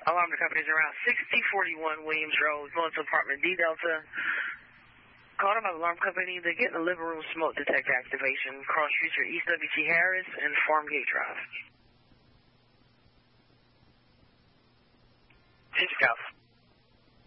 Alarm to companies around 6041 Williams Road, going to apartment D Delta. Called about alarm company. They're getting a living room smoke detector activation. Cross streets are East W.T. Harris and Farmgate Drive. 50 South.